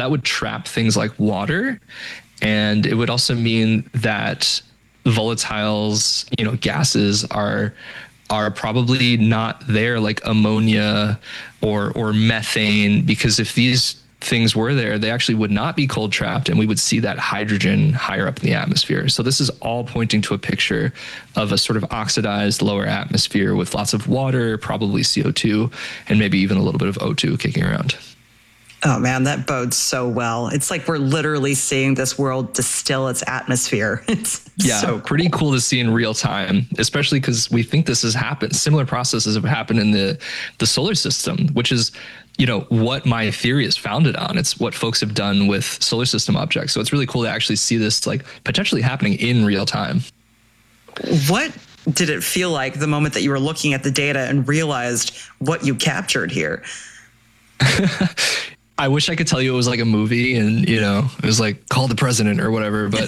that would trap things like water. And it would also mean that volatiles, gases are probably not there, like ammonia or methane, because if these things were there, they actually would not be cold trapped, and we would see that hydrogen higher up in the atmosphere. So this is all pointing to a picture of a sort of oxidized lower atmosphere with lots of water, probably CO2, and maybe even a little bit of O2 kicking around. Oh man, that bodes so well. It's like we're literally seeing this world distill its atmosphere. It's so cool. Pretty cool to see in real time, especially because we think this has happened. Similar processes have happened in the solar system, which is, what my theory is founded on. It's what folks have done with solar system objects. So it's really cool to actually see this like potentially happening in real time. What did it feel like the moment that you were looking at the data and realized what you captured here? I wish I could tell you it was like a movie and, it was like Call the President or whatever, but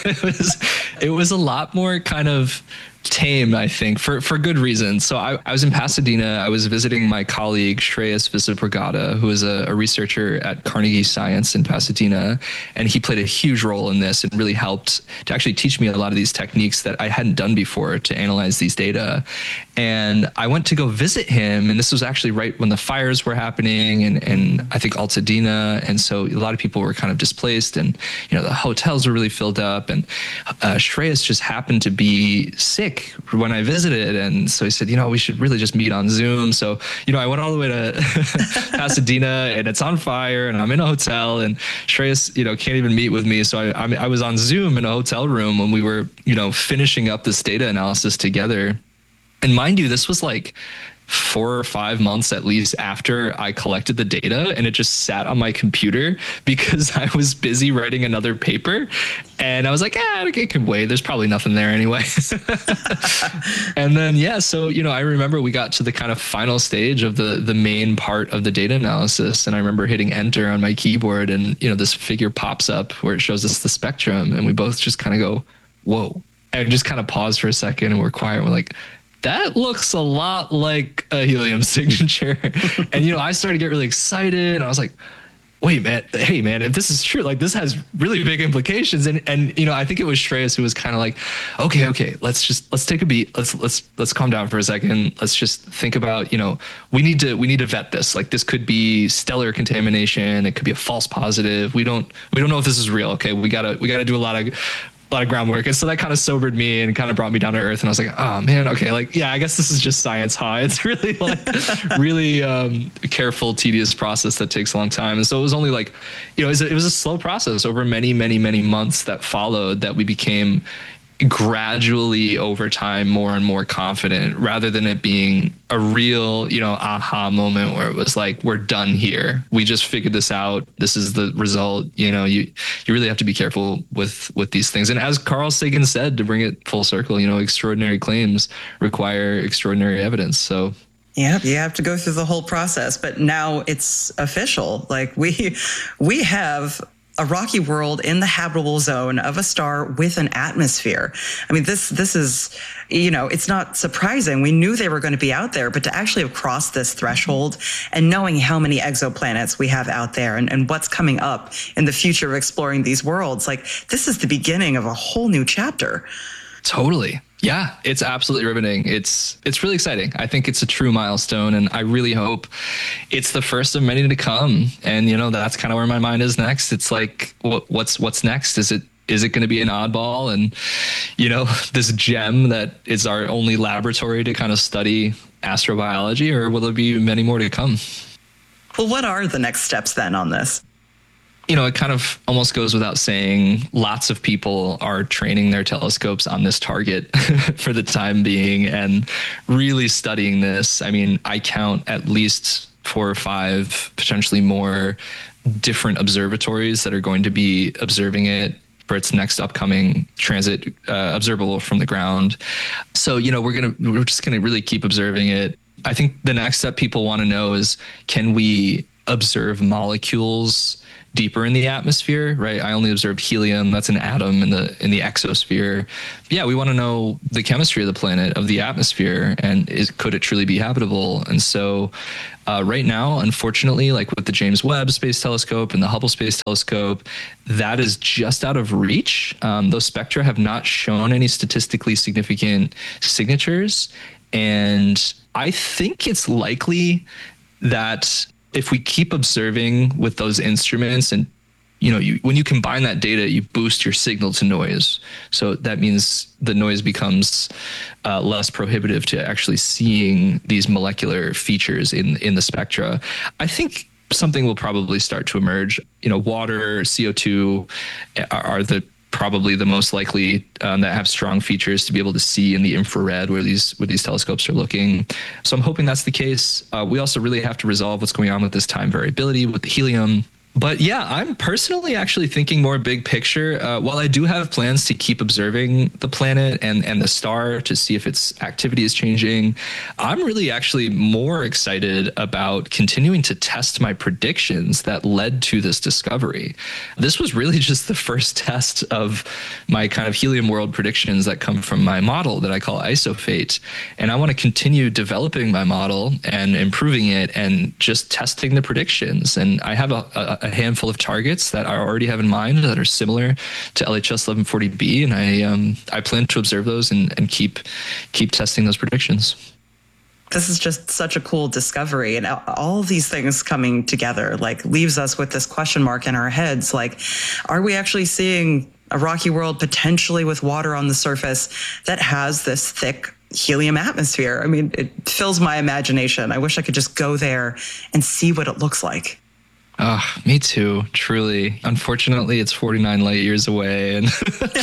it was a lot more kind of tame, I think, for good reason. So I was in Pasadena. I was visiting my colleague, Shreyas Visabragada, who is a researcher at Carnegie Science in Pasadena. And he played a huge role in this and really helped to actually teach me a lot of these techniques that I hadn't done before to analyze these data. And I went to go visit him. And this was actually right when the fires were happening and I think Altadena. And so a lot of people were kind of displaced and, the hotels were really filled up. And Shreyas just happened to be sick when I visited. And so he said, we should really just meet on Zoom. So, I went all the way to Pasadena and it's on fire and I'm in a hotel and Shreyas, can't even meet with me. So I was on Zoom in a hotel room when we were, finishing up this data analysis together. And mind you, this was like 4 or 5 months at least after I collected the data, and it just sat on my computer because I was busy writing another paper. And I was like, it can wait. There's probably nothing there anyway. And then, so, I remember we got to the kind of final stage of the main part of the data analysis. And I remember hitting enter on my keyboard and, this figure pops up where it shows us the spectrum. And we both just kind of go, whoa, and just kind of pause for a second and we're quiet. We're like, that looks a lot like a helium signature. And, I started to get really excited. And I was like, wait, man, hey, man, if this is true, like this has really big implications. And I think it was Shreyas who was kind of like, okay, let's take a beat. Let's calm down for a second. Let's just think about, we need to vet this. Like this could be stellar contamination. It could be a false positive. We don't know if this is real. Okay. We gotta do a lot of groundwork. And so that kind of sobered me and kind of brought me down to earth. And I was like, oh man, okay. Like, I guess this is just science, huh? It's really like really careful, tedious process that takes a long time. And so it was only like, it was a slow process over many, many, many months that followed that we became gradually over time more and more confident, rather than it being a real, aha moment where it was like, we're done here. We just figured this out. This is the result. You really have to be careful with these things. And as Carl Sagan said, to bring it full circle, extraordinary claims require extraordinary evidence. So yeah, you have to go through the whole process, but now it's official. Like we have a rocky world in the habitable zone of a star with an atmosphere. I mean, this is, it's not surprising. We knew they were going to be out there, but to actually have crossed this threshold and knowing how many exoplanets we have out there and what's coming up in the future of exploring these worlds, like this is the beginning of a whole new chapter. Totally. Yeah, it's absolutely riveting. It's really exciting. I think it's a true milestone, and I really hope it's the first of many to come. And that's kind of where my mind is next. It's like, what's next? Is it going to be an oddball and this gem that is our only laboratory to kind of study astrobiology, or will there be many more to come? Well, what are the next steps then on this? It kind of almost goes without saying, lots of people are training their telescopes on this target for the time being and really studying this. I mean, I count at least 4 or 5, potentially more, different observatories that are going to be observing it for its next upcoming transit observable from the ground. So, we're just going to really keep observing it. I think the next step people want to know is, can we observe molecules deeper in the atmosphere, right? I only observed helium. That's an atom in the exosphere. Yeah, we want to know the chemistry of the planet, of the atmosphere, and could it truly be habitable? And so right now, unfortunately, like with the James Webb Space Telescope and the Hubble Space Telescope, that is just out of reach. Those spectra have not shown any statistically significant signatures. And I think it's likely that if we keep observing with those instruments, and when you combine that data, you boost your signal to noise. So that means the noise becomes less prohibitive to actually seeing these molecular features in the spectra. I think something will probably start to emerge. Water, CO2 are probably the most likely that have strong features to be able to see in the infrared where these telescopes are looking. So I'm hoping that's the case. We also really have to resolve what's going on with this time variability with the helium. But yeah, I'm personally actually thinking more big picture. While I do have plans to keep observing the planet and the star to see if its activity is changing, I'm really actually more excited about continuing to test my predictions that led to this discovery. This was really just the first test of my kind of helium world predictions that come from my model that I call ISOFATE. And I want to continue developing my model and improving it and just testing the predictions. And I have a handful of targets that I already have in mind that are similar to LHS 1140b, and I plan to observe those and keep testing those predictions. This is just such a cool discovery, and all of these things coming together leaves us with this question mark in our heads. Are we actually seeing a rocky world potentially with water on the surface that has this thick helium atmosphere? I mean, it fills my imagination. I wish I could just go there and see what it looks like. Me too, truly. Unfortunately, it's 49 light years away, and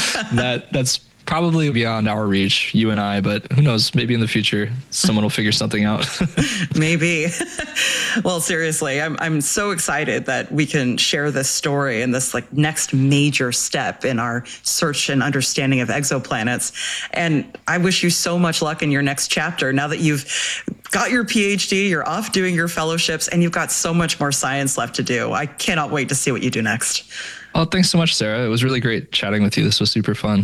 that's probably beyond our reach, you and I, but who knows, maybe in the future, someone will figure something out. Maybe. Well, seriously, I'm so excited that we can share this story and this next major step in our search and understanding of exoplanets. And I wish you so much luck in your next chapter. Now that you've got your PhD, you're off doing your fellowships, and you've got so much more science left to do. I cannot wait to see what you do next. Oh, thanks so much, Sarah. It was really great chatting with you. This was super fun.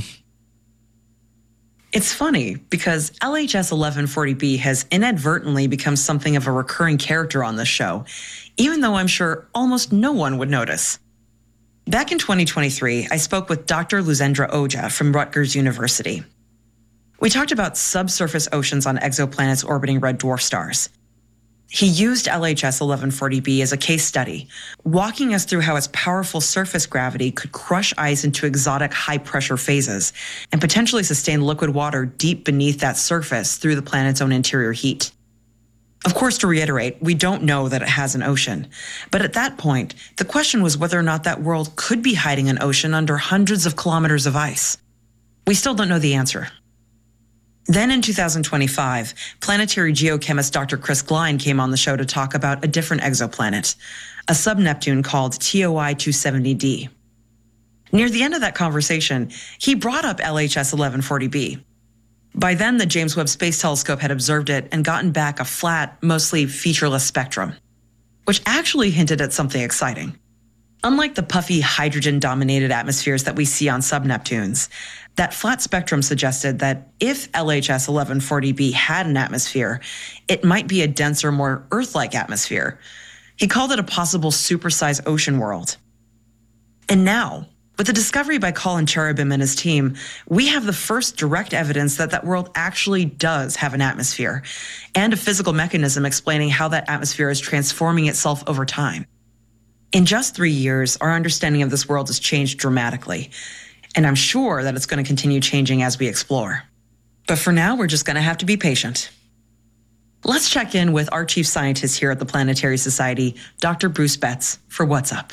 It's funny because LHS 1140b has inadvertently become something of a recurring character on this show, even though I'm sure almost no one would notice. Back in 2023, I spoke with Dr. Luzendra Ojha from Rutgers University. We talked about subsurface oceans on exoplanets orbiting red dwarf stars. He used LHS 1140b as a case study, walking us through how its powerful surface gravity could crush ice into exotic high-pressure phases and potentially sustain liquid water deep beneath that surface through the planet's own interior heat. Of course, to reiterate, we don't know that it has an ocean. But at that point, the question was whether or not that world could be hiding an ocean under hundreds of kilometers of ice. We still don't know the answer. Then in 2025, planetary geochemist Dr. Chris Klein came on the show to talk about a different exoplanet, a sub-Neptune called TOI 270d. Near the end of that conversation, he brought up LHS 1140b. By then, the James Webb Space Telescope had observed it and gotten back a flat, mostly featureless spectrum, which actually hinted at something exciting. Unlike the puffy hydrogen-dominated atmospheres that we see on sub-Neptunes, that flat spectrum suggested that if LHS 1140b had an atmosphere, it might be a denser, more Earth-like atmosphere. He called it a possible supersized ocean world. And now, with the discovery by Colin Cherubim and his team, we have the first direct evidence that that world actually does have an atmosphere and a physical mechanism explaining how that atmosphere is transforming itself over time. In just 3 years, our understanding of this world has changed dramatically, and I'm sure that it's going to continue changing as we explore. But for now, we're just going to have to be patient. Let's check in with our chief scientist here at the Planetary Society, Dr. Bruce Betts, for What's Up.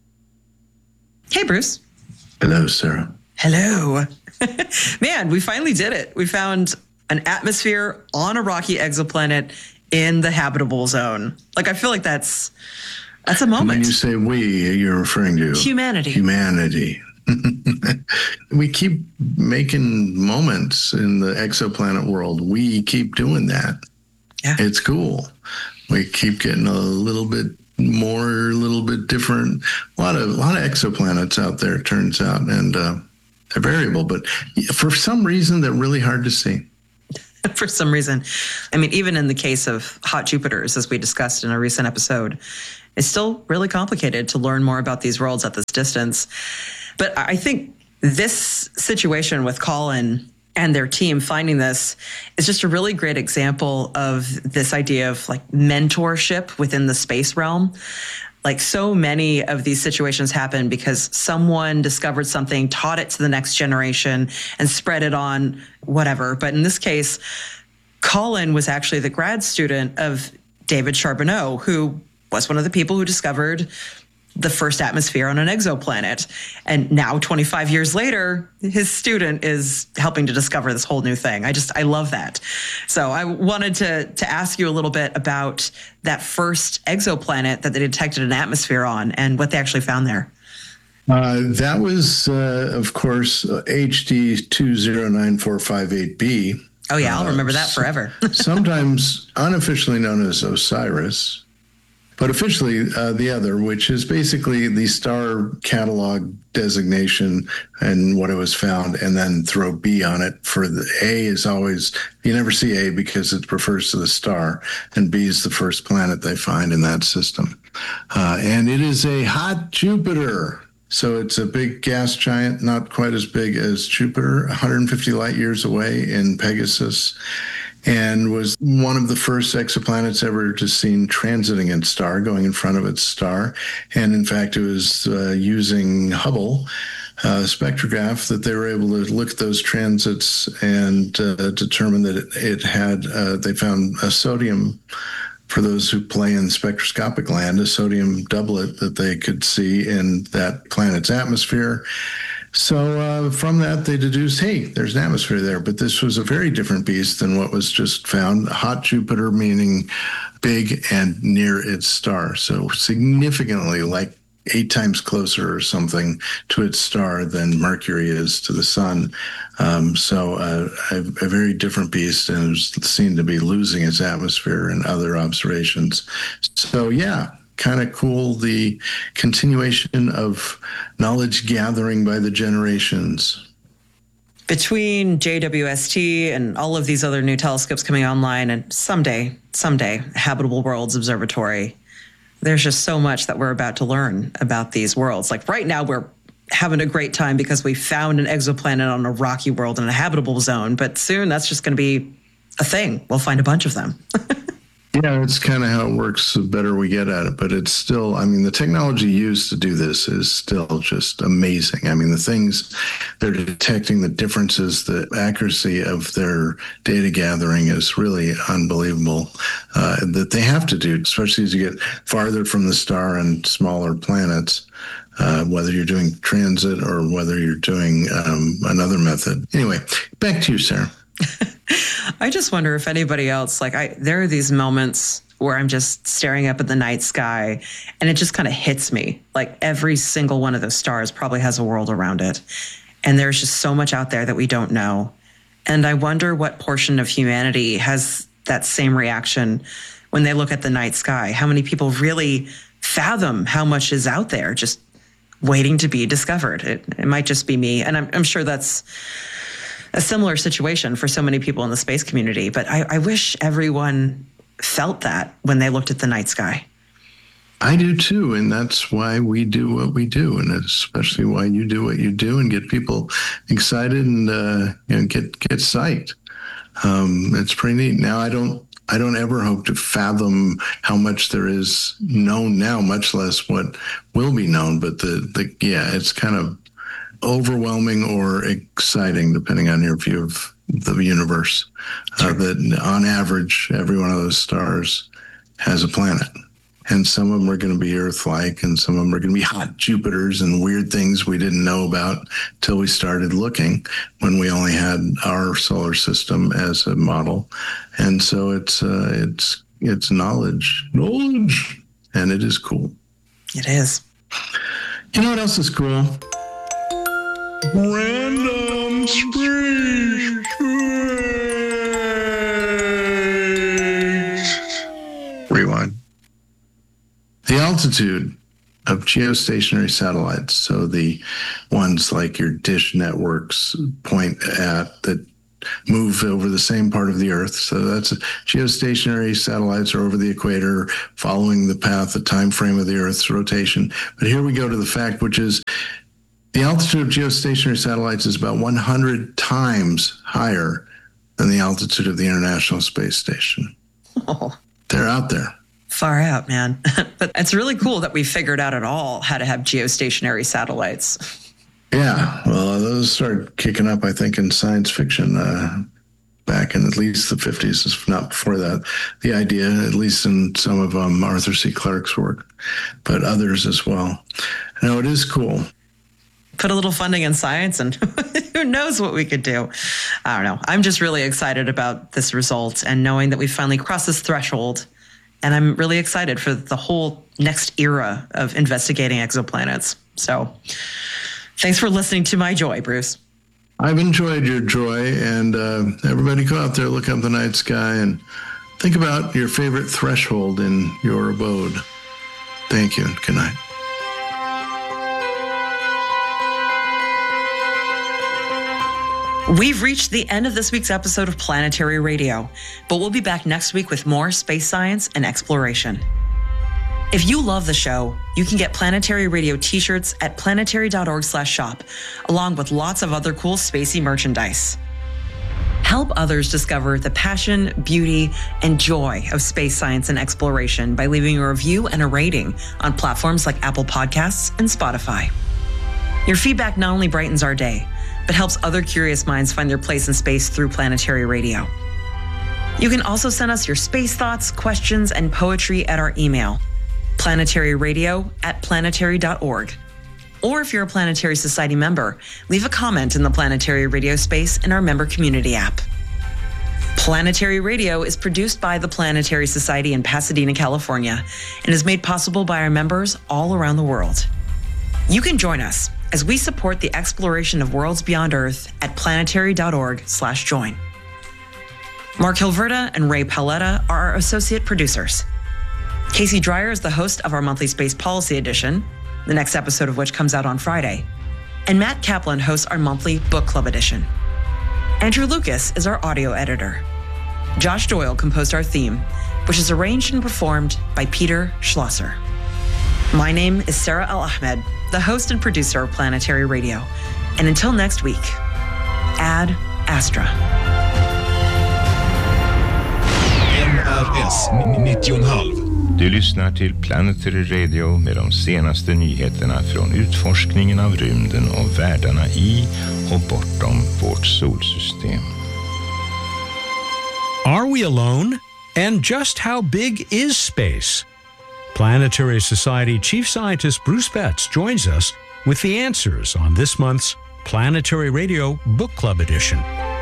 Hey, Bruce. Hello, Sarah. Hello. Man, we finally did it. We found an atmosphere on a rocky exoplanet in the habitable zone. I feel like that's a moment. When you say we, you're referring to humanity. Humanity. We keep making moments in the exoplanet world. We keep doing that. Yeah. It's cool. We keep getting a little bit more, a little bit different. A lot of exoplanets out there, it turns out, and they're variable, but for some reason, they're really hard to see. For some reason. I mean, even in the case of hot Jupiters, as we discussed in a recent episode, it's still really complicated to learn more about these worlds at this distance. But I think this situation with Colin and their team finding this is just a really great example of this idea of like mentorship within the space realm. Like so many of these situations happen because someone discovered something, taught it to the next generation, and spread it on whatever. But in this case, Colin was actually the grad student of David Charbonneau, who was one of the people who discovered the first atmosphere on an exoplanet. And now 25 years later, his student is helping to discover this whole new thing. I love that. So I wanted to ask you a little bit about that first exoplanet that they detected an atmosphere on and what they actually found there. That was, of course, HD 209458b. Oh yeah, I'll remember that forever. Sometimes unofficially known as OSIRIS. But officially, the other, which is basically the star catalog designation and what it was found, and then throw B on it. For the A is always, you never see A because it refers to the star, and B is the first planet they find in that system. And it is a hot Jupiter. So it's a big gas giant, not quite as big as Jupiter, 150 light years away in Pegasus, and was one of the first exoplanets ever to seen transiting its star, going in front of its star. And in fact, it was using Hubble spectrograph that they were able to look at those transits and determine that it had, they found a sodium, for those who play in spectroscopic land, a sodium doublet that they could see in that planet's atmosphere. So from that, they deduced, hey, there's an atmosphere there. But this was a very different beast than what was just found. Hot Jupiter, meaning big and near its star. So significantly, like 8 times closer or something to its star than Mercury is to the sun. So a very different beast, and it was seen to be losing its atmosphere in other observations. So yeah, kind of cool, the continuation of knowledge gathering by the generations. Between JWST and all of these other new telescopes coming online, and someday, Habitable Worlds Observatory, there's just so much that we're about to learn about these worlds. Like right now, we're having a great time because we found an exoplanet on a rocky world in a habitable zone, but soon that's just going to be a thing. We'll find a bunch of them. Yeah, it's kind of how it works. The better we get at it, but it's still, I mean, the technology used to do this is still just amazing. I mean, the things they're detecting, the differences, the accuracy of their data gathering is really unbelievable, that they have to do, especially as you get farther from the star and smaller planets, whether you're doing transit or whether you're doing another method. Anyway, back to you, Sarah. I just wonder if anybody else, there are these moments where I'm just staring up at the night sky and it just kind of hits me. Like every single one of those stars probably has a world around it. And there's just so much out there that we don't know. And I wonder what portion of humanity has that same reaction when they look at the night sky. How many people really fathom how much is out there just waiting to be discovered? It might just be me. And I'm sure that's a similar situation for so many people in the space community. But I wish everyone felt that when they looked at the night sky. I do too, and that's why we do what we do, and especially why you do what you do, and get people excited and get psyched. It's pretty neat. Now, I don't ever hope to fathom how much there is known now, much less what will be known. But it's kind of overwhelming or exciting, depending on your view of the universe. Sure. That on average, every one of those stars has a planet. And some of them are going to be Earth-like, and some of them are going to be hot Jupiters and weird things we didn't know about till we started looking, when we only had our solar system as a model. And so it's knowledge, and it is cool. It is. You know what else is cool? Random Space. Rewind. The altitude of geostationary satellites, so the ones like your dish networks point at that move over the same part of the Earth. So that's geostationary satellites are over the equator, following the path, the time frame of the Earth's rotation. But here we go to the fact, which is the altitude of geostationary satellites is about 100 times higher than the altitude of the International Space Station. Oh. They're out there. Far out, man. But it's really cool that we figured out at all how to have geostationary satellites. Yeah, well, those started kicking up, I think, in science fiction back in at least the 50s, if not before that. The idea, at least in some of Arthur C. Clarke's work, but others as well. No, it is cool. Put a little funding in science and who knows what we could do. I don't know. I'm just really excited about this result and knowing that we finally crossed this threshold. And I'm really excited for the whole next era of investigating exoplanets. So thanks for listening to my joy, Bruce. I've enjoyed your joy, and everybody go out there, look up the night sky, and think about your favorite threshold in your abode. Thank you. Good night. We've reached the end of this week's episode of Planetary Radio, but we'll be back next week with more space science and exploration. If you love the show, you can get Planetary Radio t-shirts at planetary.org/shop, along with lots of other cool spacey merchandise. Help others discover the passion, beauty, and joy of space science and exploration by leaving a review and a rating on platforms like Apple Podcasts and Spotify. Your feedback not only brightens our day, but helps other curious minds find their place in space through Planetary Radio. You can also send us your space thoughts, questions, and poetry at our email, planetaryradio@planetary.org. Or if you're a Planetary Society member, leave a comment in the Planetary Radio space in our member community app. Planetary Radio is produced by the Planetary Society in Pasadena, California, and is made possible by our members all around the world. You can join us as we support the exploration of worlds beyond Earth at planetary.org/join. Mark Hilverda and Ray Paletta are our associate producers. Casey Dreyer is the host of our monthly Space Policy Edition, the next episode of which comes out on Friday. And Matt Kaplan hosts our monthly Book Club Edition. Andrew Lucas is our audio editor. Josh Doyle composed our theme, which is arranged and performed by Peter Schlosser. My name is Sarah Al-Ahmed, the host and producer of Planetary Radio. And until next week, Ad Astra. NRS 90,5. Du lyssnar till Planetary Radio med de senaste nyheterna från utforskningen av rymden och världarna i och bortom vårt solsystem. Are we alone? And just how big is space? Planetary Society Chief Scientist Bruce Betts joins us with the answers on this month's Planetary Radio Book Club Edition.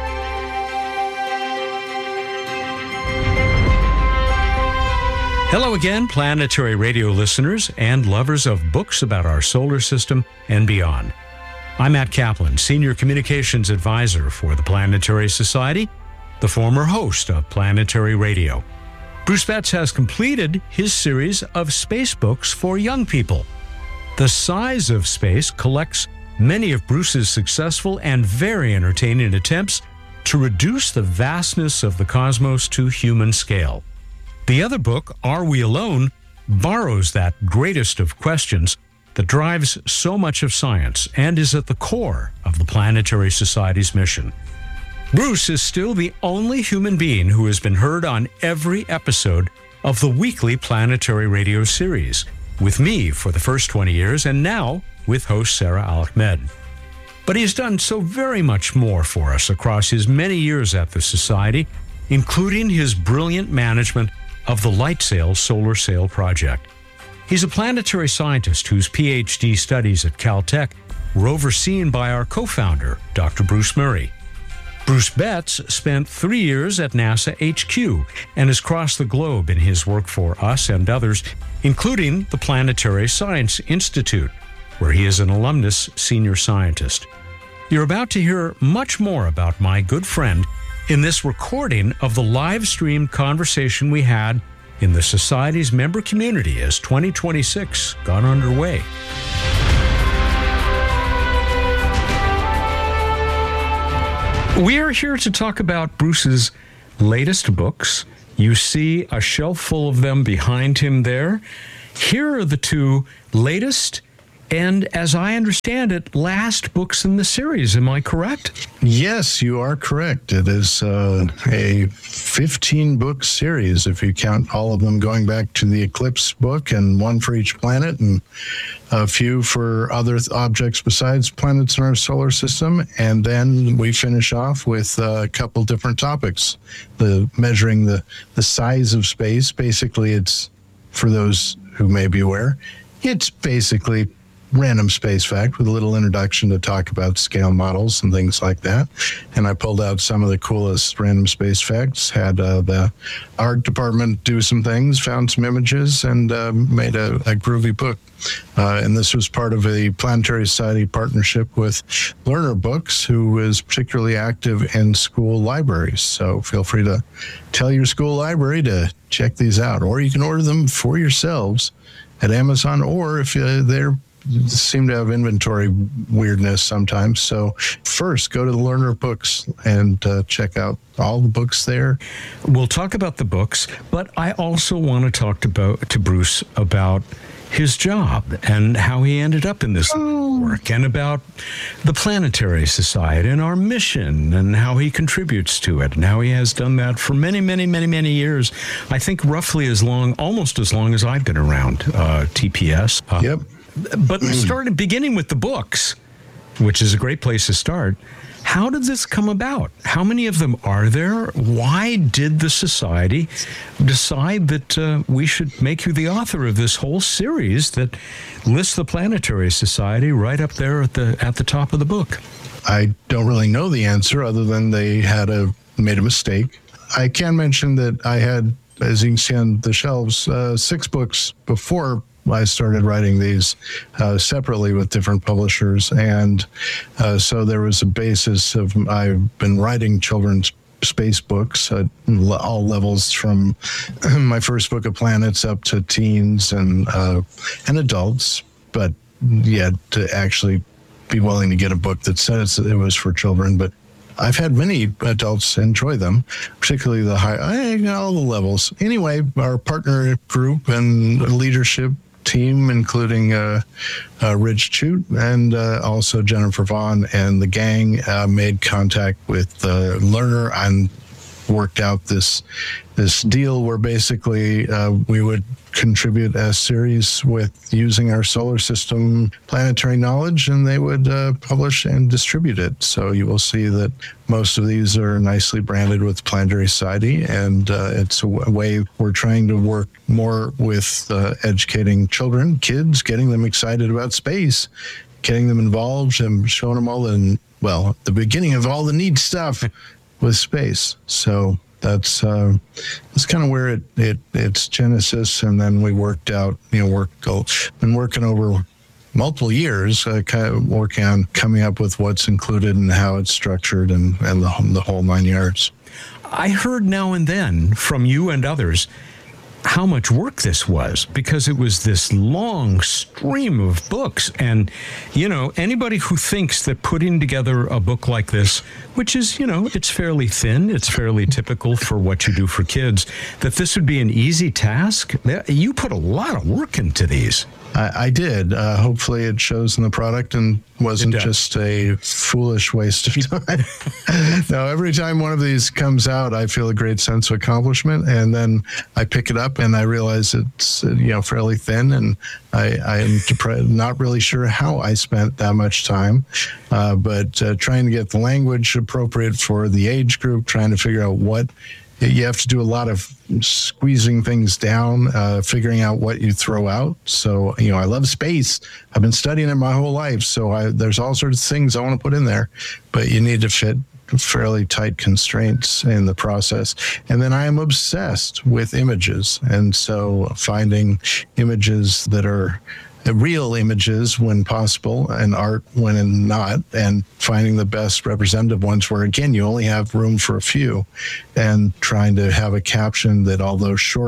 Hello again, Planetary Radio listeners and lovers of books about our solar system and beyond. I'm Matt Kaplan, Senior Communications Advisor for the Planetary Society, the former host of Planetary Radio. Bruce Betts has completed his series of space books for young people. The Size of Space collects many of Bruce's successful and very entertaining attempts to reduce the vastness of the cosmos to human scale. The other book, Are We Alone?, borrows that greatest of questions that drives so much of science and is at the core of the Planetary Society's mission. Bruce is still the only human being who has been heard on every episode of the weekly Planetary Radio series, with me for the first 20 years and now with host Sarah Al-Ahmed. But he has done so very much more for us across his many years at the Society, including his brilliant management of the LightSail Solar Sail Project. He's a planetary scientist whose PhD studies at Caltech were overseen by our co-founder, Dr. Bruce Murray. Bruce Betts spent 3 years at NASA HQ and has crossed the globe in his work for us and others, including the Planetary Science Institute, where he is an alumnus senior scientist. You're about to hear much more about my good friend in this recording of the live-streamed conversation we had in the Society's member community as 2026 got underway. We are here to talk about Bruce's latest books. You see a shelf full of them behind him there. Here are the two latest and, as I understand it, last books in the series. Am I correct? Yes, you are correct. It is a 15-book series, if you count all of them going back to the Eclipse book, and one for each planet and a few for other objects besides planets in our solar system. And then we finish off with a couple different topics. Measuring the size of space. Basically, it's, for those who may be aware, it's basically random space fact with a little introduction to talk about scale models and things like that. And I pulled out some of the coolest random space facts, had the art department do some things, found some images, and made a groovy book. And this was part of a Planetary Society partnership with Learner Books, who is particularly active in school libraries. So feel free to tell your school library to check these out, or you can order them for yourselves at Amazon, or if they're seem to have inventory weirdness sometimes. So first, go to the Learner Books and check out all the books there. We'll talk about the books, but I also want to talk to Bruce about his job and how he ended up in this work, and about the Planetary Society and our mission and how he contributes to it, and how he has done that for many, many, many, many years. I think roughly almost as long as I've been around TPS. Yep. But beginning with the books, which is a great place to start. How did this come about? How many of them are there? Why did the Society decide that we should make you the author of this whole series that lists the Planetary Society right up there at the top of the book? I don't really know the answer, other than they made a mistake. I can mention that I had, as you can see on the shelves, 6 books before I started writing these separately with different publishers. And so there was a basis of, I've been writing children's space books at all levels, from my first book of planets up to teens and adults. But yet to actually be willing to get a book that says it was for children. But I've had many adults enjoy them, particularly all the levels. Anyway, our partner group and leadership team, including Rich Chute and also Jennifer Vaughn and the gang, made contact with Learner and worked out this deal where basically we would contribute a series with using our solar system planetary knowledge, and they would publish and distribute it. So you will see that most of these are nicely branded with Planetary Society, and it's a way we're trying to work more with educating kids, getting them excited about space, getting them involved, and showing them all the beginning of all the neat stuff with space. So that's kind of where its genesis, and then we worked out, been working over multiple years, kind of working on coming up with what's included and how it's structured and the whole 9 yards. I heard now and then from you and others how much work this was, because it was this long stream of books. And, anybody who thinks that putting together a book like this, which is, it's fairly thin, it's fairly typical for what you do for kids, that this would be an easy task, you put a lot of work into these. I did. Hopefully it shows in the product and wasn't just a foolish waste of time. No, every time one of these comes out, I feel a great sense of accomplishment. And then I pick it up and I realize it's, fairly thin. And I am not really sure how I spent that much time. But trying to get the language appropriate for the age group, trying to figure out what you have to do, a lot of squeezing things down, figuring out what you throw out. So, I love space. I've been studying it my whole life. So there's all sorts of things I want to put in there, but you need to fit fairly tight constraints in the process. And then I am obsessed with images. And so finding images that are real images when possible, and art when not, and finding the best representative ones where, again, you only have room for a few, and trying to have a caption that, although short,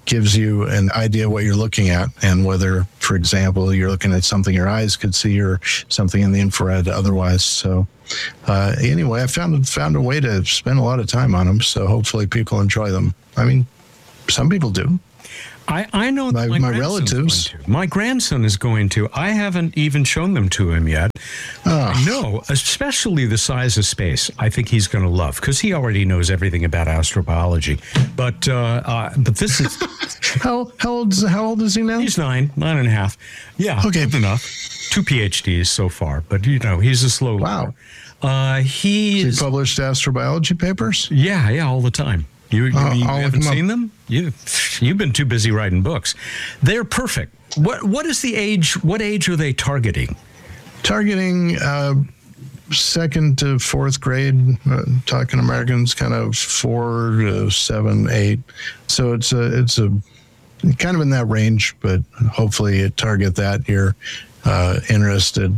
gives you an idea what you're looking at and whether, for example, you're looking at something your eyes could see or something in the infrared otherwise. So anyway, I found a way to spend a lot of time on them. So hopefully people enjoy them. I mean, some people do. I know that my relatives. My grandson is going to. I haven't even shown them to him yet. No, especially the size of space. I think he's going to love because he already knows everything about astrobiology. But this is how old is he now? He's 9.5. Yeah, okay, good enough. 2 PhDs so far, but he's a slow. Wow. He published astrobiology papers. Yeah, all the time. You haven't seen them? You've been too busy writing books. They're perfect. What is the age? What age are they targeting? Targeting 2nd to 4th grade. Talking Americans, kind of 4 to 7, 8. So it's a kind of in that range, but hopefully it target that you're interested.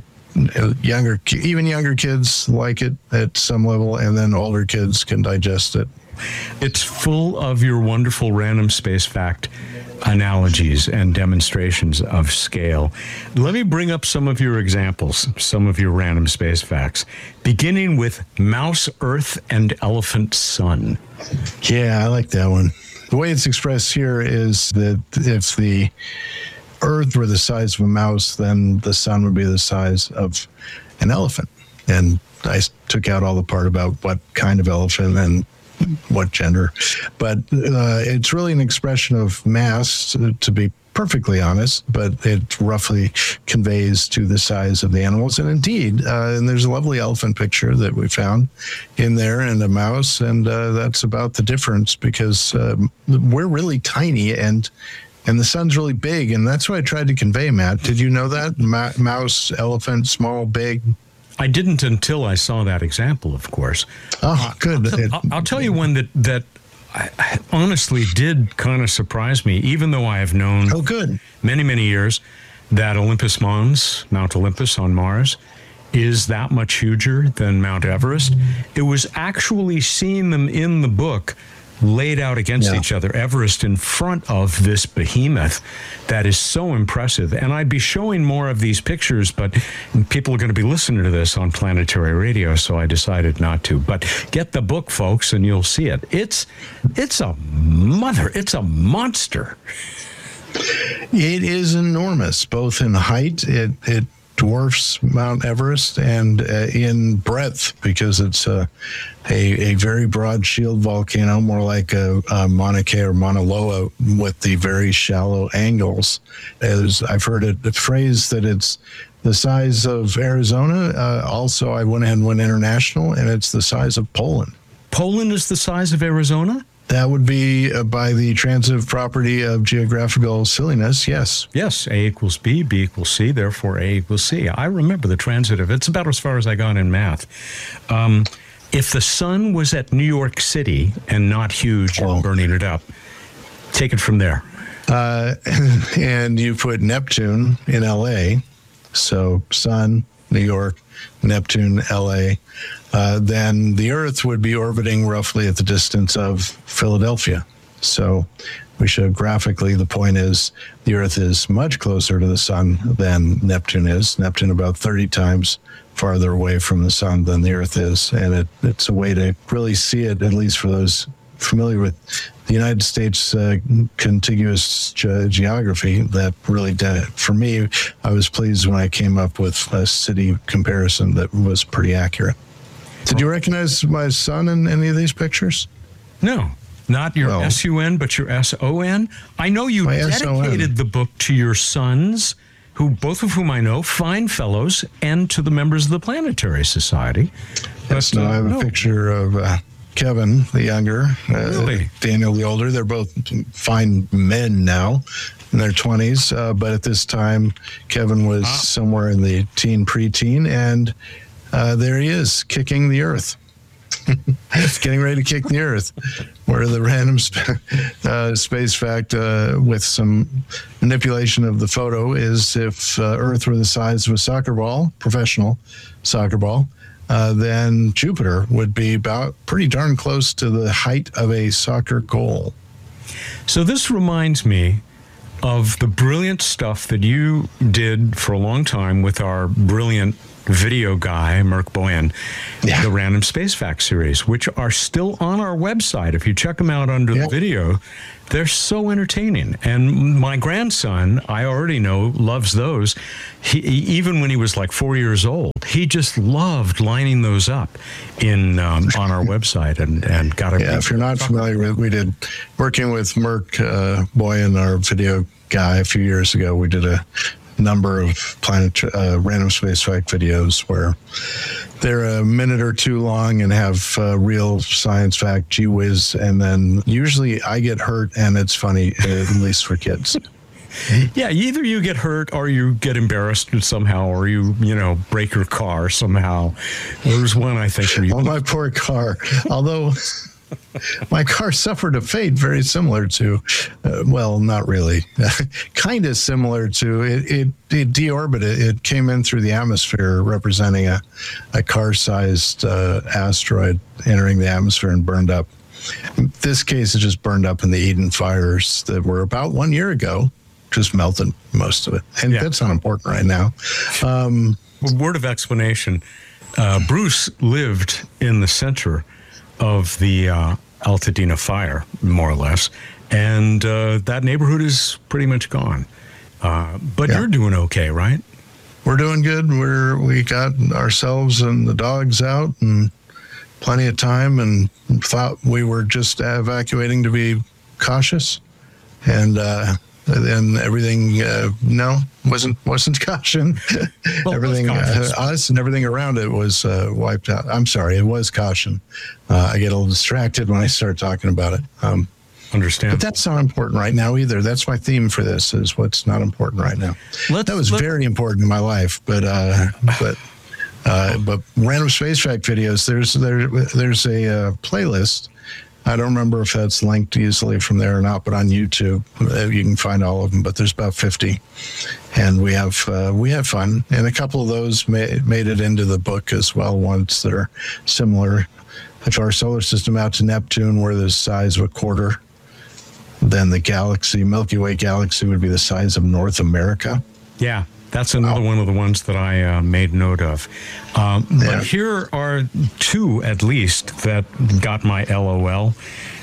Even younger kids like it at some level, and then older kids can digest it. It's full of your wonderful random space fact analogies and demonstrations of scale. Let me bring up some of your examples, some of your random space facts, beginning with mouse, Earth, and elephant, sun. Yeah, I like that one. The way it's expressed here is that if the Earth were the size of a mouse, then the sun would be the size of an elephant. And I took out all the part about what kind of elephant and what gender, but it's really an expression of mass, to be perfectly honest, but it roughly conveys to the size of the animals. And indeed, and there's a lovely elephant picture that we found in there and a mouse, and that's about the difference, because we're really tiny and the sun's really big, and that's what I tried to convey, Matt. Did you know that? Mouse, elephant, small, big. I didn't until I saw that example, of course. Oh, good. I'll tell you one that I honestly did kind of surprise me, even though I have known many, many years that Olympus Mons, Mount Olympus on Mars, is that much huger than Mount Everest. It was actually seeing them in the book laid out against each other, Everest in front of this behemoth, that is so impressive. And I'd be showing more of these pictures, but people are going to be listening to this on Planetary Radio, so I decided not to. But get the book, folks, and you'll see it. It's a monster. It is enormous, both in height. It dwarfs Mount Everest, and in breadth, because it's a very broad shield volcano, more like a Mauna Kea or Mauna Loa, with the very shallow angles. As I've heard it phrased that it's the size of Arizona. Also, I went ahead and went international, and it's the size of Poland. Poland is the size of Arizona? That would be by the transitive property of geographical silliness, yes. Yes, A equals B, B equals C, therefore A equals C. I remember the transitive. It's about as far as I got in math. If the sun was at New York City and not huge and burning it up, take it from there. And you put Neptune in L.A., so sun, New York, Neptune, L.A., then the Earth would be orbiting roughly at the distance of Philadelphia. So we showed graphically, the point is the Earth is much closer to the sun than Neptune is. Neptune about 30 times farther away from the sun than the Earth is. And it's a way to really see it, at least for those familiar with the United States contiguous geography, that really did it. For me, I was pleased when I came up with a city comparison that was pretty accurate. Did you recognize my son in any of these pictures? No, not your S-U-N, but your S-O-N. I know you dedicated the book to your sons, who both of whom I know, fine fellows, and to the members of the Planetary Society. Yes, I have a picture of Kevin, the younger, Daniel, the older. They're both fine men now in their 20s, but at this time, Kevin was somewhere in the preteen, and there he is, kicking the Earth. Getting ready to kick the Earth. Where the random space fact with some manipulation of the photo is, if Earth were the size of a soccer ball, professional soccer ball, then Jupiter would be about pretty darn close to the height of a soccer goal. So this reminds me of the brilliant stuff that you did for a long time with our brilliant video guy, Merc Boyan, the Random Space Facts series, which are still on our website. If you check them out under the video, they're so entertaining. And my grandson, I already know, loves those. Even when he was like 4 years old, he just loved lining those up on our website and got a... Yeah, if you're not familiar with, we did, working with Merc Boyan, our video guy, a few years ago, we did a number of random space fact videos where they're a minute or two long and have real science fact, gee whiz, and then usually I get hurt and it's funny, at least for kids. Yeah, either you get hurt or you get embarrassed somehow, or you break your car somehow. There's one, I think, where you... Oh, my poor car. Although... my car suffered a fate very similar to, well, not really, kind of similar to, it deorbited. It came in through the atmosphere, representing a car-sized asteroid entering the atmosphere and burned up. In this case, it just burned up in the Eden fires that were about 1 year ago, just melted most of it. And that's not important right now. Word of explanation, Bruce lived in the center of the Altadena fire, more or less, and that neighborhood is pretty much gone. But you're doing okay, right? We're doing good. We got ourselves and the dogs out and plenty of time, and thought we were just evacuating to be cautious, and then everything wasn't caution. Well, everything us and everything around it was wiped out. I'm sorry, it was caution. I get a little distracted when I start talking about it. Understand. But that's not important right now either. That's my theme for this, is what's not important right now. That was very important in my life, but random space fact videos, there's a playlist. I don't remember if that's linked easily from there or not, but on YouTube, you can find all of them, but there's about 50. And we have fun. And a couple of those made it into the book as well, ones that are similar. If our solar system out to Neptune were the size of a quarter, then the galaxy, Milky Way galaxy, would be the size of North America. Yeah. That's another one of the ones that I made note of. But here are two, at least, that got my LOL.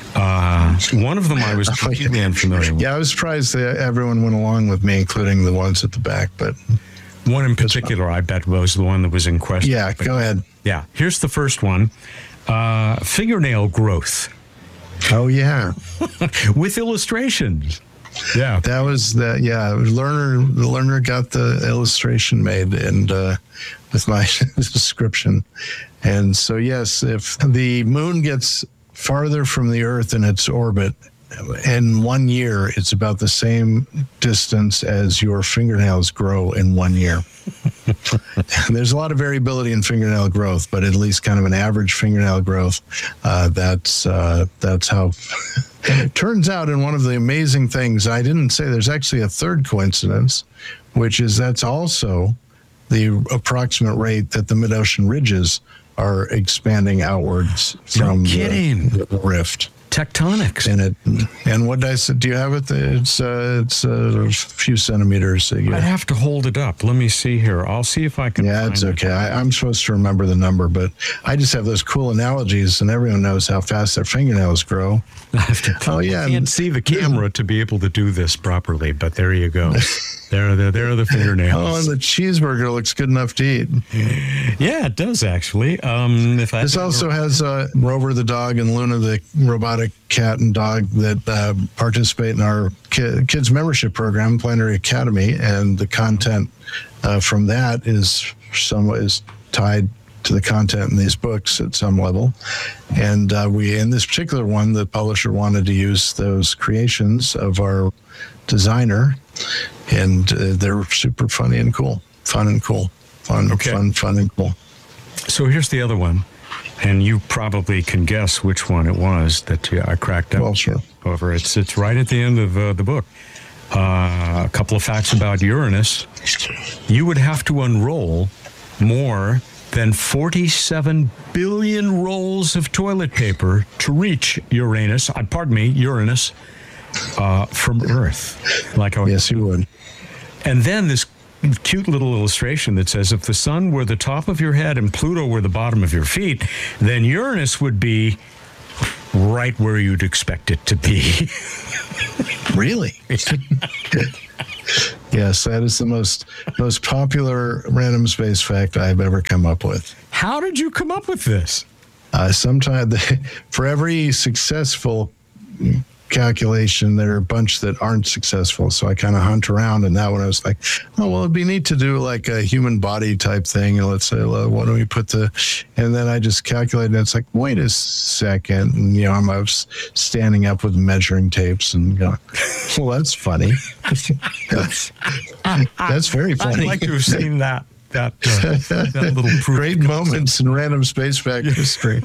One of them I was completely unfamiliar with. Yeah, I was surprised that everyone went along with me, including the ones at the back. But one in particular, I bet, was the one that was in question. Yeah, go ahead. Yeah, here's the first one. Fingernail growth. Oh, yeah. With illustrations. Yeah, that was that. Yeah, the learner got the illustration made, and with my description. And so, yes, if the moon gets farther from the Earth in its orbit, in 1 year, it's about the same distance as your fingernails grow in 1 year. And there's a lot of variability in fingernail growth, but at least kind of an average fingernail growth. That's how it turns out. And one of the amazing things, I didn't say, there's actually a third coincidence, which is that's also the approximate rate that the mid-ocean ridges are expanding outwards from the rift. Tectonics in it. And what did I say? Do you have it? It's a few centimeters. I'd have to hold it up. Let me see here. I'll see if I can. Yeah, it's okay. I'm supposed to remember the number, but I just have those cool analogies, and everyone knows how fast their fingernails grow. I can't see the camera to be able to do this properly, but there you go. There are the fingernails. Oh, and the cheeseburger looks good enough to eat. Yeah, it does actually. This also has Rover the dog and Luna the robotic cat and dog that participate in our kids membership program, Planetary Academy, and the content from that is tied to the content in these books at some level. And in this particular one, the publisher wanted to use those creations of our designer, and they're super funny and cool. Fun and cool. Fun and cool. So here's the other one, and you probably can guess which one it was that I cracked up. Well, sure. However, it's right at the end of the book. A couple of facts about Uranus. You would have to unroll more than 47 billion rolls of toilet paper to reach Uranus. from Earth. Like yes, you would. And then this cute little illustration that says, if the sun were the top of your head and Pluto were the bottom of your feet, then Uranus would be right where you'd expect it to be. Really? Yes, that is the most popular random space fact I've ever come up with. How did you come up with this? Sometimes for every successful calculation, there are a bunch that aren't successful. So I kind of hunt around, and that one I was like, oh, well, it'd be neat to do like a human body type thing. And let's say, well, why don't we put and then I just calculated, and it's like, wait a second. And, you know, I was standing up with measuring tapes and going, well, that's funny. That's very funny. I'd like to have seen that little proof. Great moments in random space fact history.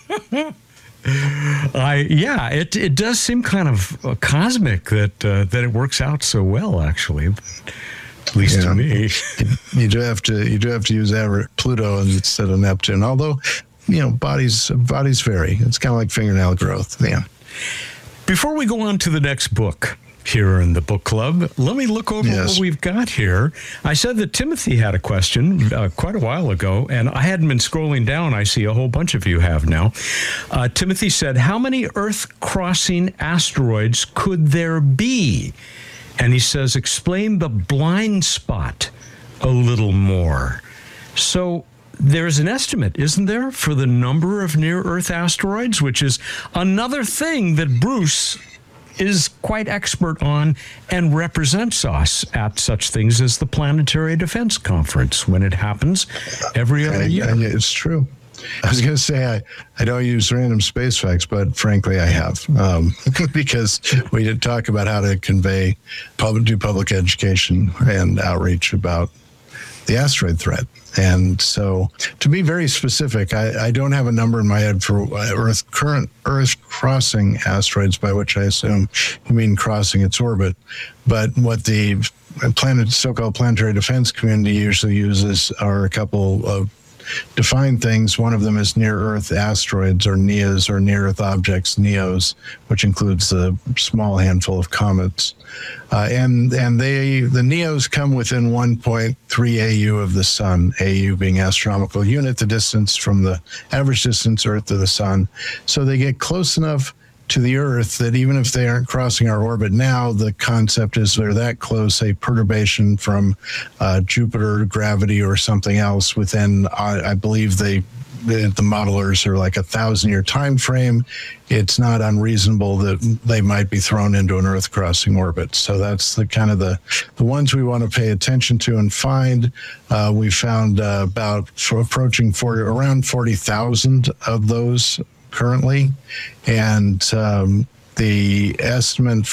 It does seem kind of cosmic that it works out so well, actually. At least to me. You do have to use Pluto instead of Neptune. Although, you know, bodies vary. It's kind of like fingernail growth. Yeah. Before we go on to the next book here in the book club, let me look over what we've got here. I said that Timothy had a question quite a while ago, and I hadn't been scrolling down. I see a whole bunch of you have now. Timothy said, how many Earth-crossing asteroids could there be? And he says, explain the blind spot a little more. So there's an estimate, isn't there, for the number of near-Earth asteroids, which is another thing that Bruce is quite expert on and represents us at such things as the Planetary Defense Conference when it happens every other year. It's true. I was going to say I don't use random space facts, but frankly I have, because we did talk about how to convey, do public education and outreach about the asteroid threat. And so, to be very specific, I don't have a number in my head for current Earth-crossing asteroids, by which I assume you mean crossing its orbit. But what the so-called planetary defense community usually uses are a couple of defined things. One of them is near-Earth asteroids, or NEAs, or near-Earth objects, NEOs, which includes the small handful of comets. And the NEOs come within 1.3 AU of the sun, AU being astronomical unit, the distance from the average distance Earth to the sun. So they get close enough to the Earth that even if they aren't crossing our orbit now, the concept is they're that close, a perturbation from Jupiter gravity or something else within, I believe the modelers are like 1,000-year time frame. It's not unreasonable that they might be thrown into an Earth crossing orbit. So that's the kind of the ones we want to pay attention to and find. We found approaching around 40,000 of those currently, and the estimate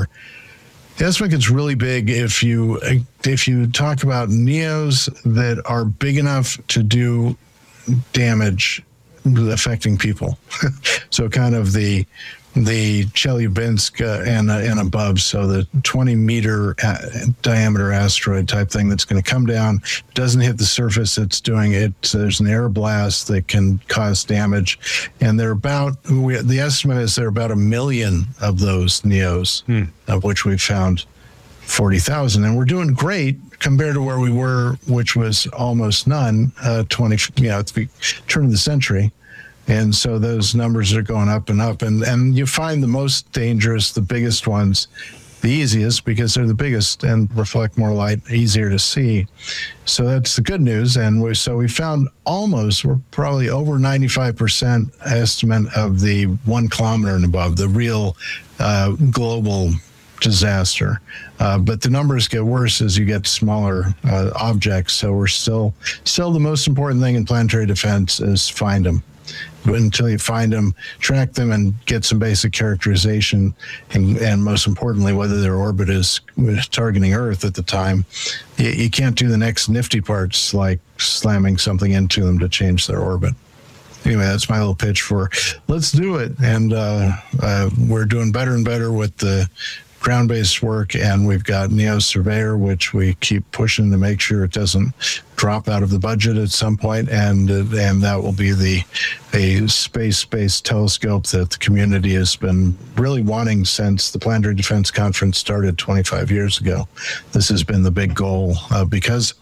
gets really big if you talk about NEOs that are big enough to do damage affecting people. So kind of the Chelyabinsk and above, so the 20-meter diameter asteroid type thing that's going to come down, doesn't hit the surface, it's doing it. So there's an air blast that can cause damage, and the estimate is there are about 1 million of those NEOs, of which we've found 40,000, and we're doing great compared to where we were, which was almost none at the turn of the century. And so those numbers are going up and up. And you find the most dangerous, the biggest ones, the easiest, because they're the biggest and reflect more light, easier to see. So that's the good news. And we found we're probably over 95% estimate of the 1 kilometer and above, the real global disaster. But the numbers get worse as you get smaller objects. So we're still the most important thing in planetary defense is find them. Until you find them, track them, and get some basic characterization, and most importantly, whether their orbit is targeting Earth at the time. You can't do the next nifty parts like slamming something into them to change their orbit. Anyway, that's my little pitch for let's do it. And we're doing better and better with the ground-based work, and we've got NEO-Surveyor, which we keep pushing to make sure it doesn't drop out of the budget at some point, and that will be a space-based telescope that the community has been really wanting since the Planetary Defense Conference started 25 years ago. This has been the big goal because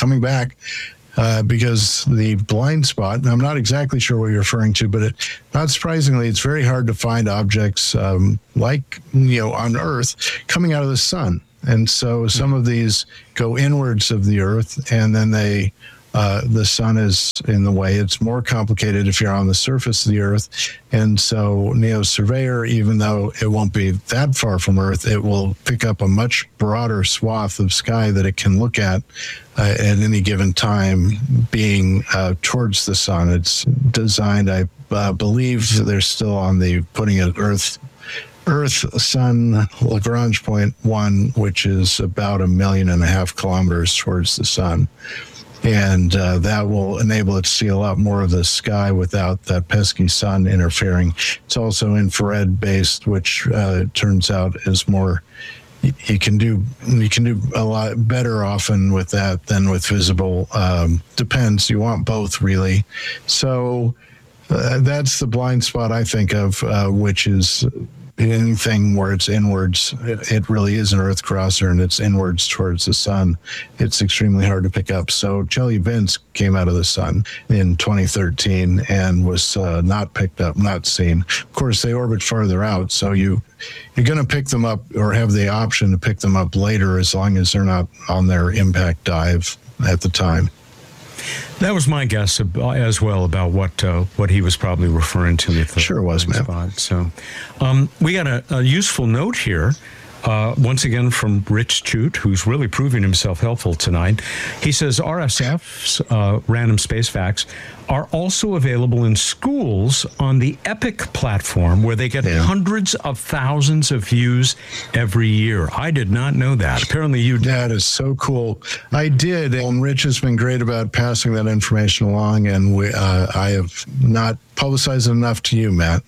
the blind spot, and I'm not exactly sure what you're referring to, but not surprisingly, it's very hard to find objects like, on Earth coming out of the sun. And so some of these go inwards of the Earth, and then the sun is in the way. It's more complicated if you're on the surface of the Earth. And so NEO-Surveyor, even though it won't be that far from Earth, it will pick up a much broader swath of sky that it can look at any given time, being towards the sun. It's designed, I believe they're still on the putting it Earth-Sun Lagrange point 1, which is about 1.5 million kilometers towards the sun. And that will enable it to see a lot more of the sky without that pesky sun interfering. It's also infrared based, which turns out is more. You can do a lot better often with that than with visible. Depends. You want both, really. So that's the blind spot I think of, which is anything where it's inwards. It really is an Earth crosser, and it's inwards towards the sun. It's extremely hard to pick up. So Chelyabinsk came out of the sun in 2013 and was not picked up, not seen. Of course, they orbit farther out, so you're going to pick them up or have the option to pick them up later, as long as they're not on their impact dive at the time. That was my guess as well about what he was probably referring to. With the sure was, man. Spot. So we got a useful note here, once again from Rich Chute, who's really proving himself helpful tonight. He says RSF's Random Space Facts are also available in schools on the EPIC platform, where they get hundreds of thousands of views every year. I did not know that. Apparently you did. That is so cool. I did, and Rich has been great about passing that information along, and I have not publicized it enough to you, Matt.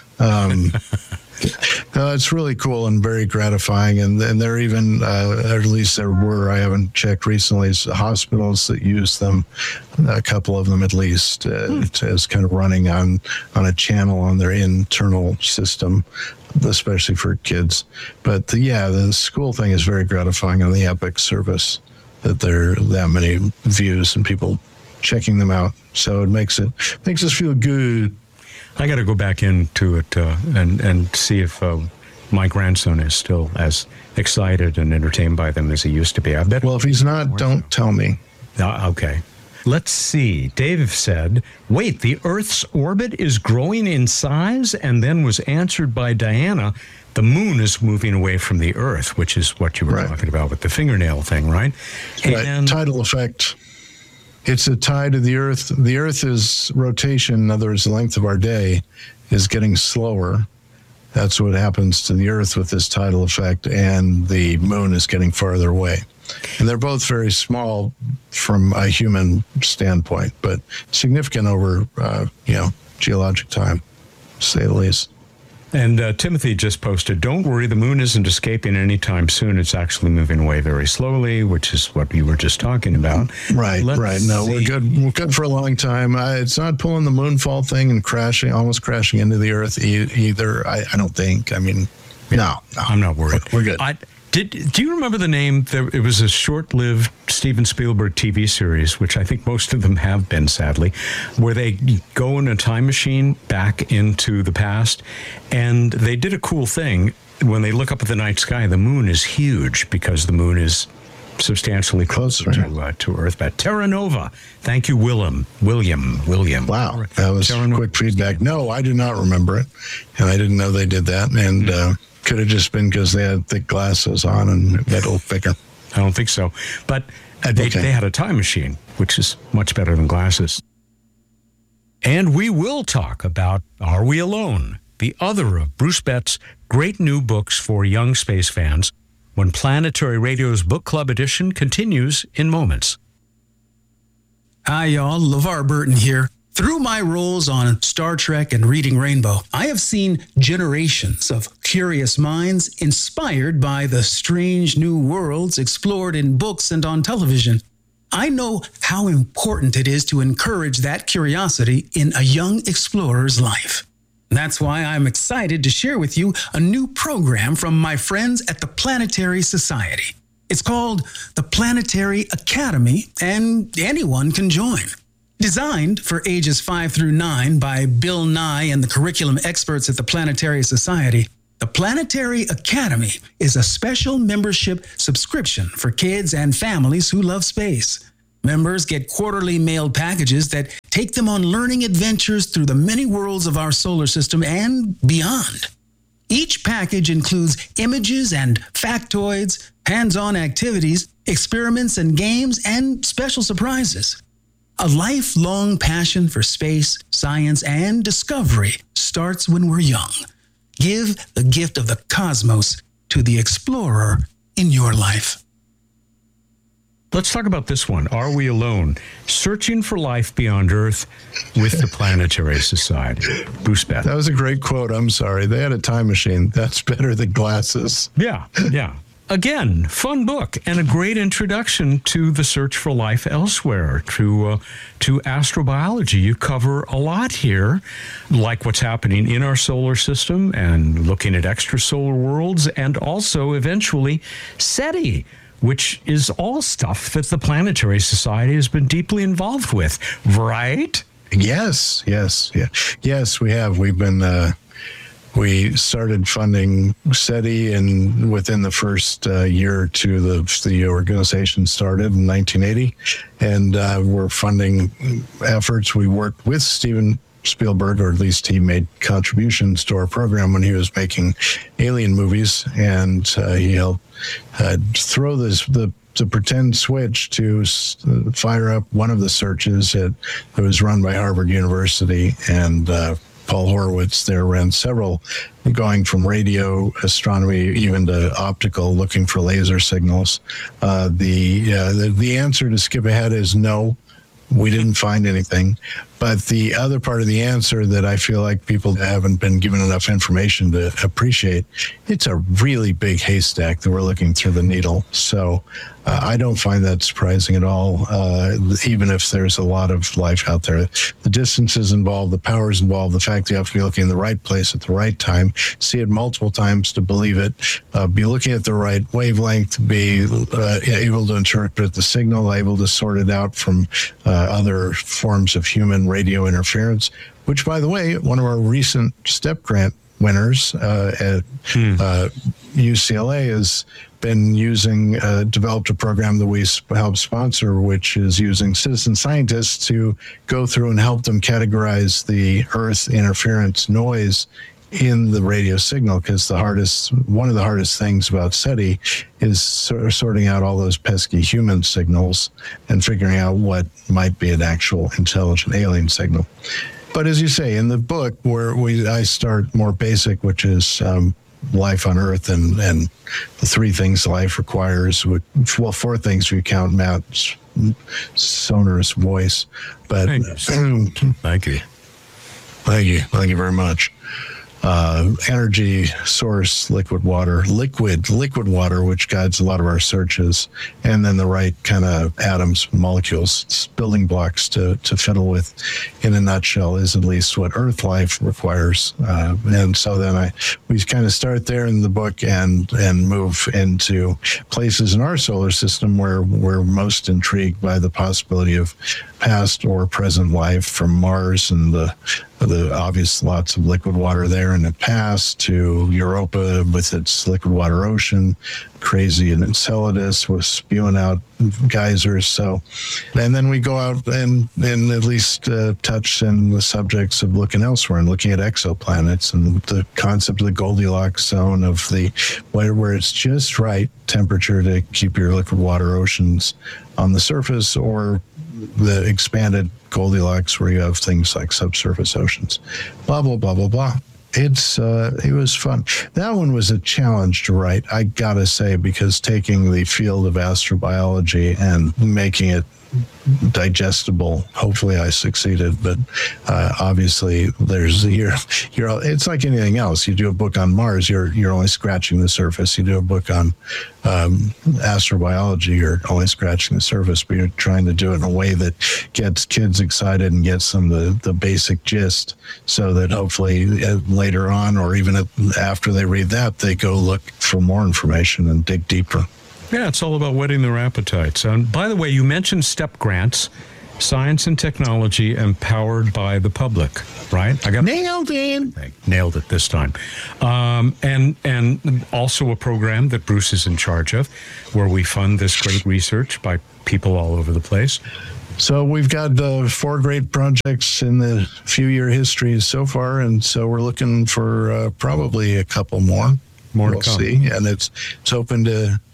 It's really cool and very gratifying, and there even, at least there were, I haven't checked recently, hospitals that use them, a couple of them at least, as kind of running on a channel on their internal system, especially for kids. But the school thing is very gratifying on the EPIC service, that there are that many views and people checking them out. So it makes us feel good. I got to go back into it and see if my grandson is still as excited and entertained by them as he used to be. I bet. Well, if he's not, don't tell me. Okay. Let's see. Dave said, wait, the Earth's orbit is growing in size? And then was answered by Diana, the moon is moving away from the Earth, which is what you were talking about with the fingernail thing, right? Right. Tidal effect. It's a tie to the Earth. The Earth's rotation, in other words, the length of our day, is getting slower. That's what happens to the Earth with this tidal effect, and the moon is getting farther away. And they're both very small from a human standpoint, but significant over, geologic time, to say the least. And Timothy just posted, don't worry, the moon isn't escaping anytime soon. It's actually moving away very slowly, which is what you were just talking about. Right. No, we're good. We're good for a long time. It's not pulling the moonfall thing and almost crashing into the Earth either. I don't think. I mean, no. I'm not worried. We're good. Do you remember the name? It was a short-lived Steven Spielberg TV series, which I think most of them have been, sadly, where they go in a time machine back into the past, and they did a cool thing. When they look up at the night sky, the moon is huge because the moon is substantially closer to Earth. But Terra Nova. Thank you, William. Wow, that was quick feedback. No, I do not remember it, and I didn't know they did that, and could have just been because they had thick glasses on and metal thicker. I don't think so. But they had a time machine, which is much better than glasses. And we will talk about Are We Alone?, the other of Bruce Betts' great new books for young space fans, when Planetary Radio's Book Club edition continues in moments. Hi, y'all. LeVar Burton here. Through my roles on Star Trek and Reading Rainbow, I have seen generations of curious minds inspired by the strange new worlds explored in books and on television. I know how important it is to encourage that curiosity in a young explorer's life. That's why I'm excited to share with you a new program from my friends at the Planetary Society. It's called the Planetary Academy, and anyone can join. Designed for ages 5 through 9 by Bill Nye and the curriculum experts at the Planetary Society, the Planetary Academy is a special membership subscription for kids and families who love space. Members get quarterly mailed packages that take them on learning adventures through the many worlds of our solar system and beyond. Each package includes images and factoids, hands-on activities, experiments and games, and special surprises. A lifelong passion for space, science, and discovery starts when we're young. Give the gift of the cosmos to the explorer in your life. Let's talk about this one. Are We Alone? Searching for Life Beyond Earth with the Planetary Society. Bruce Beth. That was a great quote. I'm sorry. They had a time machine. That's better than glasses. Yeah. Again, fun book and a great introduction to the search for life elsewhere, to astrobiology. You cover a lot here, like what's happening in our solar system and looking at extrasolar worlds, and also eventually SETI, which is all stuff that the Planetary Society has been deeply involved with, right? Yes, we have. We've been, we started funding SETI, and within the first year or two, the organization started in 1980, and we're funding efforts. We worked with Steven Spielberg, or at least he made contributions to our program when he was making Alien movies, and he helped throw the pretend switch to fire up one of the searches that was run by Harvard University, and Paul Horowitz there ran several, going from radio astronomy even to optical, looking for laser signals. The answer, to skip ahead, is no. We didn't find anything. But the other part of the answer that I feel like people haven't been given enough information to appreciate, it's a really big haystack that we're looking through the needle. So I don't find that surprising at all, even if there's a lot of life out there. The distances involved, the powers involved, the fact that you have to be looking in the right place at the right time, see it multiple times to believe it, be looking at the right wavelength, be able to interpret the signal, able to sort it out from other forms of human radio interference, which, by the way, one of our recent STEP grant winners at UCLA has been using, developed a program that we help sponsor, which is using citizen scientists to go through and help them categorize the Earth interference noise in the radio signal, because one of the hardest things about SETI is sorting out all those pesky human signals and figuring out what might be an actual intelligent alien signal. But as you say, in the book, where I start more basic, which is life on Earth and the 3 things life requires. 4 things if you count Matt's sonorous voice. But Thank you. Thank you very much. Energy source, liquid water, which guides a lot of our searches, and then the right kind of atoms, molecules, building blocks to fiddle with, in a nutshell, is at least what Earth life requires. And so then we kind of start there in the book and move into places in our solar system where we're most intrigued by the possibility of past or present life, from Mars and the obvious lots of liquid water there in the past, to Europa with its liquid water ocean, crazy in Enceladus with spewing out geysers. So, and then we go out and at least touch in the subjects of looking elsewhere and looking at exoplanets and the concept of the Goldilocks zone of where it's just right temperature to keep your liquid water oceans on the surface, or the expanded Goldilocks where you have things like subsurface oceans, blah, blah, blah, blah, blah. It was fun. That one was a challenge to write, I gotta say, because taking the field of astrobiology and making it digestible. Hopefully I succeeded, but obviously it's like anything else. You do a book on Mars, you're only scratching the surface. You do a book on astrobiology, you're only scratching the surface, but you're trying to do it in a way that gets kids excited and gets them the basic gist, so that hopefully later on, or even after they read that, they go look for more information and dig deeper. Yeah, it's all about whetting their appetites. And by the way, you mentioned STEP grants, science and technology empowered by the public, right? I got nailed it. Nailed it this time. And also a program that Bruce is in charge of, where we fund this great research by people all over the place. So we've got 4 great projects in the few-year history so far, and so we're looking for probably a couple more. We'll to come. See, and it's open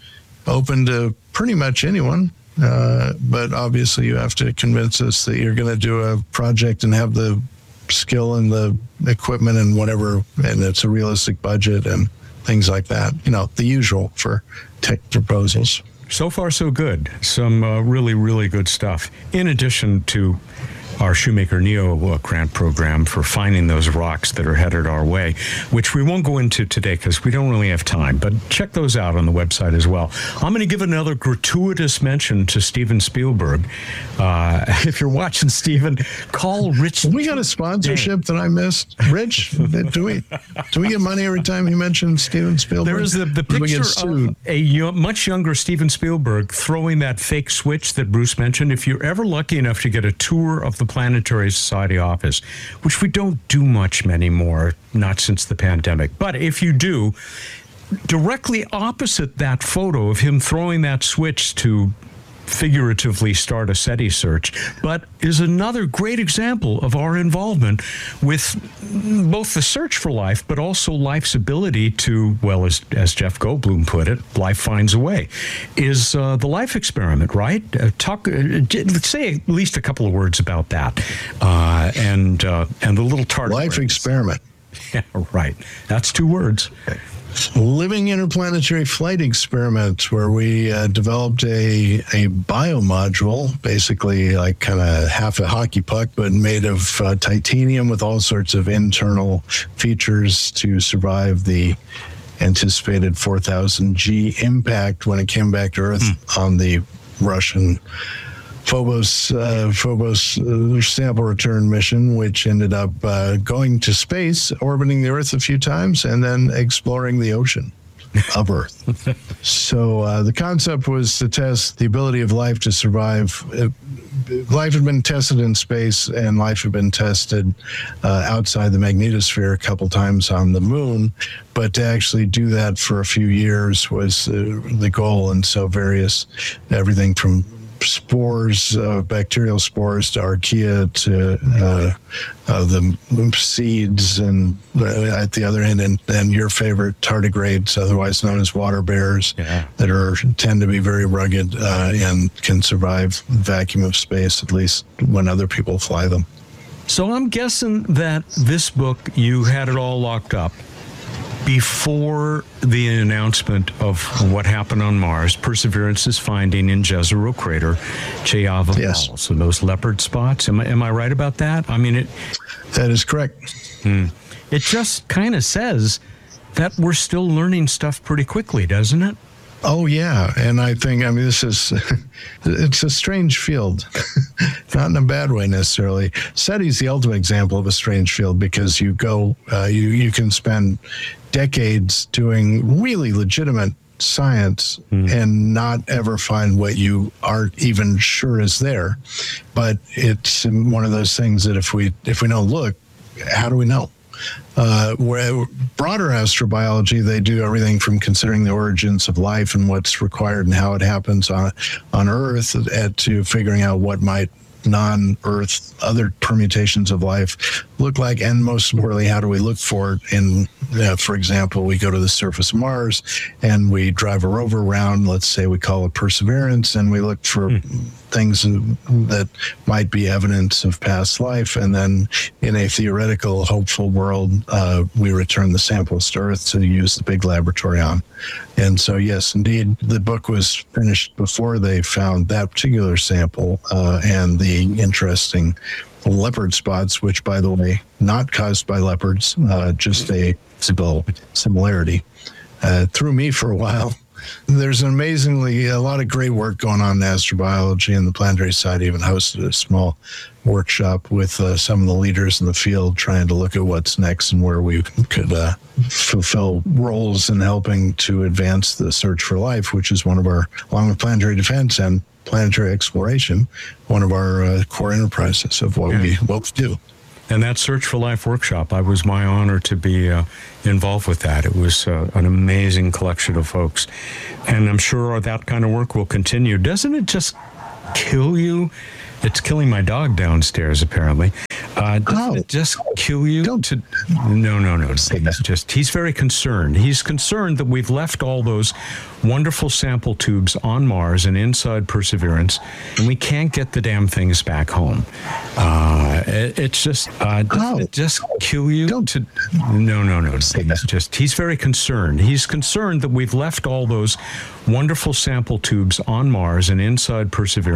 to pretty much anyone. But obviously you have to convince us that you're going to do a project and have the skill and the equipment and whatever, and it's a realistic budget and things like that. The usual for tech proposals. So far, so good. Some really, really good stuff. In addition to our Shoemaker Neo grant program for finding those rocks that are headed our way, which we won't go into today because we don't really have time, but check those out on the website as well. I'm going to give another gratuitous mention to Steven Spielberg. If you're watching, Steven, call Rich. We got a sponsorship that I missed. Rich, do we get money every time you mention Steven Spielberg? There is the picture of a much younger Steven Spielberg throwing that fake switch that Bruce mentioned. If you're ever lucky enough to get a tour of the Planetary Society office, which we don't do much anymore, not since the pandemic. But if you do, directly opposite that photo of him throwing that switch to figuratively start a SETI search, but is another great example of our involvement with both the search for life, but also life's ability to, well, as Jeff Goldblum put it, life finds a way, is the life experiment, right? Let's say at least a couple of words about that, and the little tardigrades. Life experiment. Yeah, right. That's 2 words. Okay. Living interplanetary flight experiment, where we developed a biomodule, basically like kind of half a hockey puck, but made of titanium with all sorts of internal features to survive the anticipated 4,000 G impact when it came back to Earth on the Russian Phobos sample return mission, which ended up going to space, orbiting the Earth a few times, and then exploring the ocean of Earth. So the concept was to test the ability of life to survive. Life had been tested in space, and life had been tested outside the magnetosphere a couple times on the moon, but to actually do that for a few years was the goal. And so everything from spores, bacterial spores, to archaea, to the seeds, and at the other end, and your favorite tardigrades, otherwise known as water bears, that tend to be very rugged and can survive the vacuum of space, at least when other people fly them. So I'm guessing that this book, you had it all locked up before the announcement of what happened on Mars, Perseverance's finding in Jezero Crater, Cheyava Falls, so those leopard spots. Am I right about that? I mean, that is correct. It just kind of says that we're still learning stuff pretty quickly, doesn't it? Oh, yeah. And this is, it's a strange field, not in a bad way necessarily. SETI is the ultimate example of a strange field, because you can spend decades doing really legitimate science and not ever find what you aren't even sure is there. But it's one of those things that if we don't look, how do we know? Where broader astrobiology, they do everything from considering the origins of life and what's required and how it happens on Earth, to figuring out what might non-Earth other permutations of life look like, and most importantly, how do we look for it in, for example, we go to the surface of Mars and we drive a rover around, let's say we call it Perseverance, and we look for things that might be evidence of past life. And then in a theoretical, hopeful world, we return the samples to Earth to use the big laboratory on. And so, yes, indeed, the book was finished before they found that particular sample and the interesting leopard spots, which, by the way, not caused by leopards, just a similarity. Threw me for a while. There's a lot of great work going on in astrobiology, and the Planetary Society even hosted a small workshop with some of the leaders in the field trying to look at what's next and where we could fulfill roles in helping to advance the search for life, which is one of our, along with planetary defense and planetary exploration, one of our core enterprises of what we do. And that Search for Life workshop, it was my honor to be involved with that. It was an amazing collection of folks. And I'm sure that kind of work will continue. Doesn't it just kill you? It's killing my dog downstairs, apparently. Doesn't it just kill you? No. He's very concerned. He's concerned that we've left all those wonderful sample tubes on Mars and inside Perseverance, and we can't get the damn things back home. It's just, doesn't it just kill you? No. He's very concerned. He's concerned that we've left all those wonderful sample tubes on Mars and inside Perseverance.